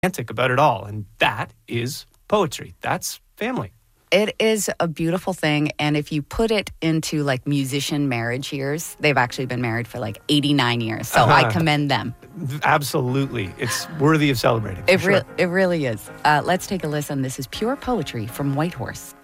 romantic about it all. And that is poetry. That's family. It is a beautiful thing. And if you put it into like musician marriage years, they've actually been married for like 89 years. So I commend them. Absolutely. It's worthy of celebrating. It really is. Let's take a listen. This is Pure Poetry from Whitehorse.